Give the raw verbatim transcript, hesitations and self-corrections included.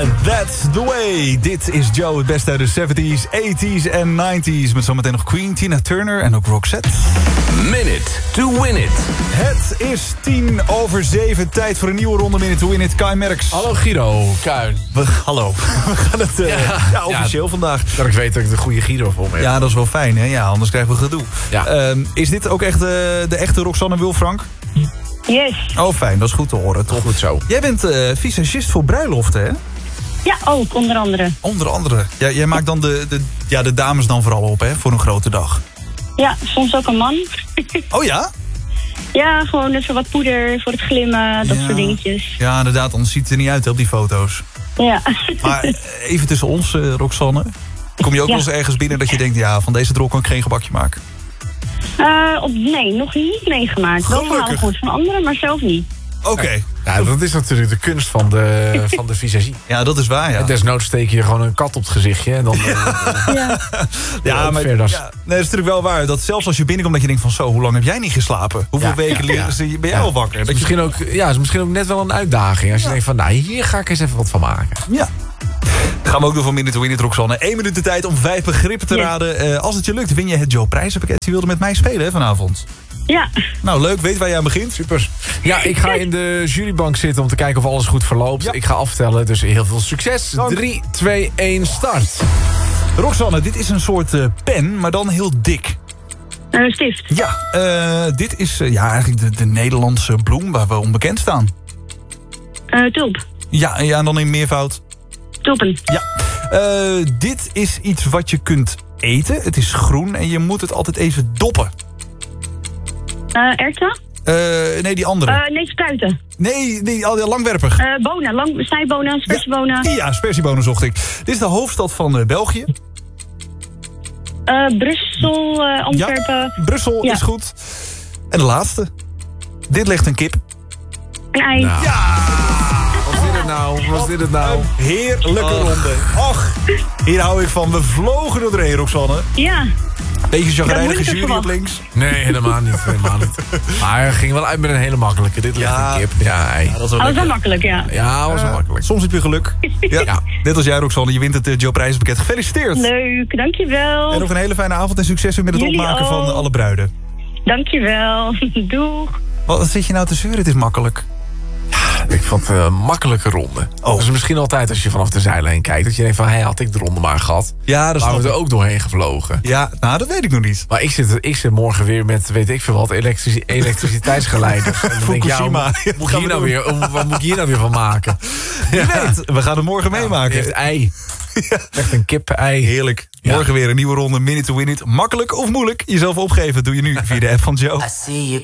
That's the way. Dit is Joe, het beste uit de zeventies, tachtiger en negentiger. Met zometeen nog Queen, Tina Turner en ook Roxette. Minute to win it. Het is tien over zeven. Tijd voor een nieuwe ronde Minute to win it. Kai Merks. Hallo Guido, Kuin. We, hallo. We gaan het uh, ja, ja, officieel ja, vandaag. Dat ik weet dat ik de goede Guido voor me heb. Ja, dat is wel fijn, hè? Ja, anders krijgen we gedoe. Ja. Uh, is dit ook echt uh, de echte Roxanne Wilfrank? Yes. Oh, fijn. Dat is goed te horen. Toch goed zo. Jij bent uh, visagist voor bruiloften, hè? Ja, ook, onder andere. Onder andere. Ja, jij maakt dan de, de, ja, de dames dan vooral op, hè? Voor een grote dag. Ja, soms ook een man. Oh ja? Ja, gewoon even wat poeder voor het glimmen, dat ja. soort dingetjes. Ja, inderdaad. Anders ziet het er niet uit hè, op die foto's. Ja. Maar even tussen ons, uh, Roxanne. Kom je ook ja. wel eens ergens binnen dat je denkt... ja, van deze drol kan ik geen gebakje maken? Uh, op, nee, nog niet meegemaakt. Wel verhalen gehoord van anderen, maar zelf niet. Oké. Okay. Ja, dat is natuurlijk de kunst van de, van de visagie. Ja, dat is waar, ja. En desnoods steek je gewoon een kat op het gezichtje. En dan, uh, ja, ja maar ja, nee, dat is natuurlijk wel waar. Dat zelfs als je binnenkomt dat je denkt van zo, hoe lang heb jij niet geslapen? Hoeveel ja, weken ja, ja. ben jij ja. al wakker? Dat is misschien, ook, ja, is misschien ook net wel een uitdaging. Als je ja. denkt van, nou, hier ga ik eens even wat van maken. Ja. Dat gaan we ook doen van Minute to Win It, Roxanne. Eén minuut de tijd om vijf begrippen te ja. raden. Uh, als het je lukt, win je het Joe prijzenpakket. Je wilde met mij spelen hè, vanavond. Ja. Nou, leuk. Weet waar jij aan begint? Super. Ja, ik ga in de jurybank zitten om te kijken of alles goed verloopt. Ja. Ik ga aftellen, dus heel veel succes. drie, twee, één, start. Roxanne, dit is een soort uh, pen, maar dan heel dik. Een uh, stift. Ja, uh, dit is uh, ja, eigenlijk de, de Nederlandse bloem waar we onbekend staan. Uh, tulp. Ja, ja, en dan in meervoud. Tulpen. Ja. Uh, dit is iets wat je kunt eten. Het is groen en je moet het altijd even doppen. Uh, erwten? Uh, nee, die andere. Uh, nee, spruiten. Nee, die, al die langwerpig. Uh, bonen, lang, snijbonen, spersiebonen. Ja, ja, spersiebonen zocht ik. Dit is de hoofdstad van uh, België. Uh, Brussel, uh, Antwerpen. Ja, Brussel ja. is goed. En de laatste. Dit legt een kip. Een ei. Nou. Ja! Wat is dit het nou? Wat is dit het nou? Een heerlijke oh. ronde. Och, hier hou ik van. We vlogen er doorheen, Roxanne. Ja. Beetje chagrijnige jury op links. Nee, helemaal niet. Helemaal niet. Maar hij ging wel uit met een hele makkelijke. Dit ligt ja. een kip. Ja, ja, dat was wel, oh, wel makkelijk, ja. Ja, dat was wel makkelijk. Soms heb je geluk. Ja. ja. Net als jij, Roxanne. Je wint het uh, Joe prijzenpakket. Gefeliciteerd. Leuk, dankjewel. En nog een hele fijne avond en succes weer met het Jullie opmaken ook. van alle bruiden. Dankjewel. Doeg. Wat zit je nou te zeuren? Het is makkelijk. Ja, ik vond het een makkelijke ronde. Oh. Dat is misschien altijd als je vanaf de zijlijn kijkt. Dat je denkt van, hé, hey, had ik de ronde maar gehad. Ja, dat is maar we er ook doorheen gevlogen. Ja, nou, dat weet ik nog niet. Maar ik zit, ik zit morgen weer met, weet ik veel wat, elektrici- elektriciteitsgeleiders. En dan denk ik, ja, hoe, moet hier nou weer, wat moet ik hier nou weer van maken? Je ja. weet, we gaan het morgen ja, meemaken. Het ei. Ja. Echt een kippen-ei. Heerlijk. Morgen ja. weer een nieuwe ronde Minute to Win It. Makkelijk of moeilijk? Jezelf opgeven doe je nu via de app van Joe.